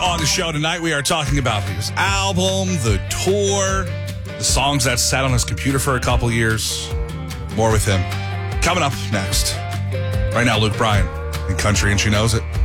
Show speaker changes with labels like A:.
A: On the show tonight, we are talking about his album, the tour, the songs that sat on his computer for a couple years. More with him coming up next. Right now, Luke Bryan in Country, and She Knows It.